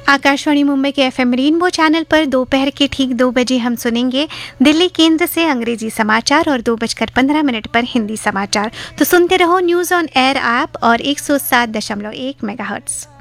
आकाशवाणी मुंबई के FM rainbow channel पर दोपहर के ठीक 2 बजे हम सुनेंगे दिल्ली केंद्र से अंग्रेजी समाचार और 2:15 पर हिंदी समाचार। तो सुनते रहो न्यूज़ ऑन एयर ऐप और 107.1 मेगाहर्ट्ज़।